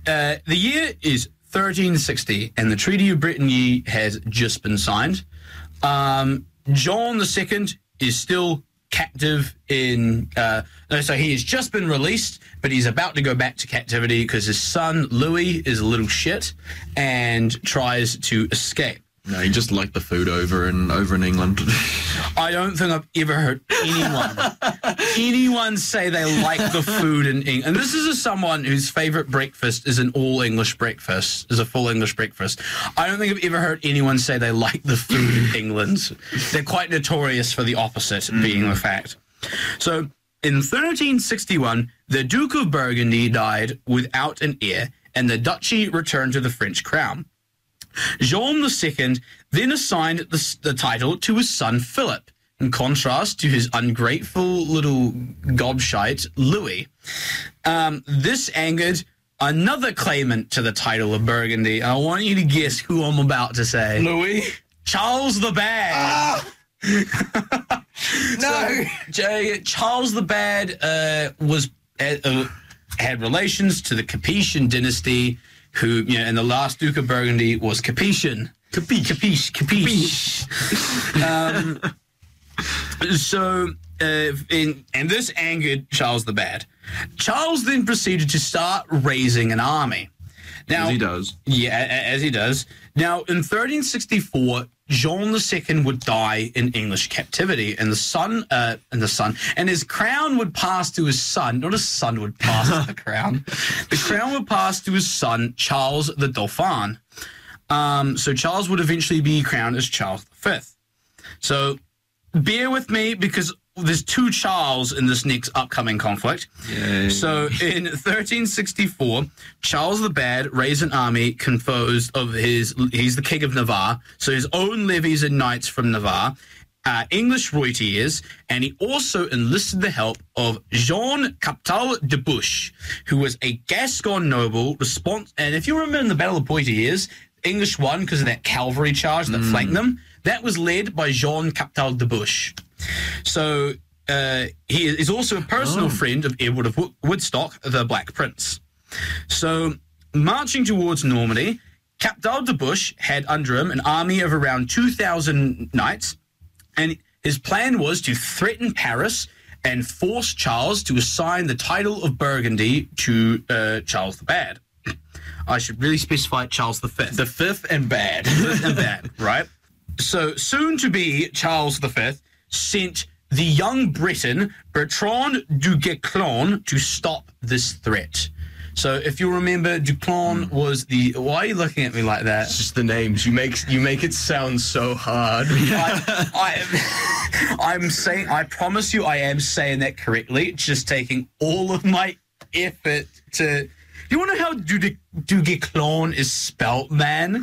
the year is 1360, and the Treaty of Brittany has just been signed. John II is still captive in... so he has just been released, but he's about to go back to captivity because his son, Louis, is a little shit and tries to escape. No, he just liked the food over in England. I don't think I've ever heard anyone say they like the food in England. And this is someone whose favourite breakfast is an all-English breakfast, is a full English breakfast. I don't think I've ever heard anyone say they like the food in England. They're quite notorious for the opposite being the fact. So, in 1361, the Duke of Burgundy died without an heir, and the duchy returned to the French crown. Jean II then assigned the title to his son Philip, in contrast to his ungrateful little gobshite, Louis. This angered another claimant to the title of Burgundy. I want you to guess who I'm about to say. Louis? Charles the Bad. No! So, Charles the Bad had relations to the Capetian dynasty, who, and the last Duke of Burgundy was Capetian. Capiche. And this angered Charles the Bad. Charles then proceeded to start raising an army. Now, as he does. Yeah, as he does. Now, in 1364, Jean II would die in English captivity, and his crown would pass to his son. Not his son would pass the crown. The crown would pass to his son, Charles the Dauphin. So Charles would eventually be crowned as Charles V. So bear with me because there's two Charles in this next upcoming conflict. Yay. So in 1364, Charles the Bad raised an army composed of he's the King of Navarre, so his own levies and knights from Navarre, English royalties, and he also enlisted the help of Jean Captal de Buch, who was a Gascon noble. And if you remember in the Battle of Poitiers, English won because of that cavalry charge that flanked them. That was led by Jean Captal de Buch. So he is also a personal friend of Edward of Woodstock, the Black Prince. So marching towards Normandy, Captal de Buch had under him an army of around 2,000 knights, and his plan was to threaten Paris and force Charles to assign the title of Burgundy to Charles the Bad. I should really specify Charles V. The fifth and bad. Right? So, soon to be Charles V sent the young Breton Bertrand du Guesclin to stop this threat. So, if you remember, Duclon was the... Why are you looking at me like that? It's just the names. You make it sound so hard. I'm saying... I promise you I am saying that correctly. It's just taking all of my effort to... You want to know how du Guesclin is spelt, man?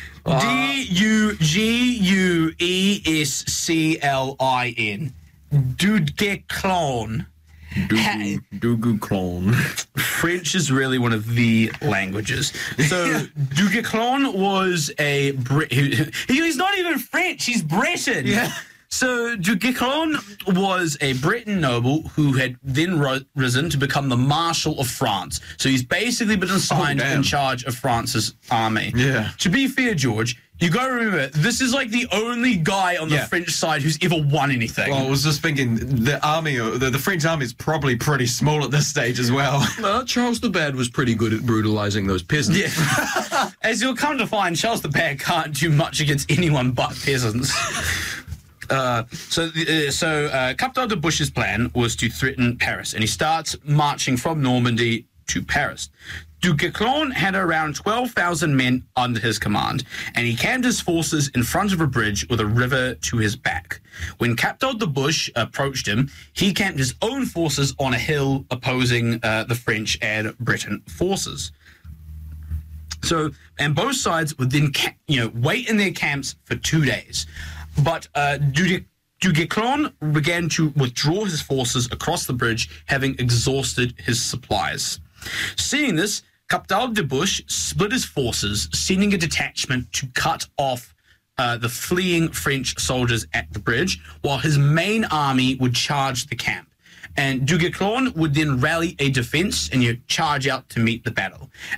Duguesclin. Du Guesclin. Duguesclin. French is really one of the languages. So Du Guesclin was a he's not even French, he's Breton. Yeah. So Du Guesclin was a Breton noble who had then risen to become the Marshal of France. So he's basically been assigned in charge of France's army. Yeah. To be fair, George, you got to remember, this is like the only guy on the French side who's ever won anything. Well, I was just thinking, the army, the French army is probably pretty small at this stage as well. Charles the Bad was pretty good at brutalizing those peasants. Yeah. As you'll come to find, Charles the Bad can't do much against anyone but peasants. Captal de Buch's plan was to threaten Paris, and he starts marching from Normandy to Paris. Du Guesclin had around 12,000 men under his command, and he camped his forces in front of a bridge with a river to his back. When Captal de Buch approached him, he camped his own forces on a hill opposing the French and Breton forces. So, and both sides would then, wait in their camps for 2 days. But Du Guesclin began to withdraw his forces across the bridge, having exhausted his supplies. Seeing this, Captal de Buch split his forces, sending a detachment to cut off the fleeing French soldiers at the bridge, while his main army would charge the camp. And Du Guesclin would then rally a defense and charge out to meet the battle.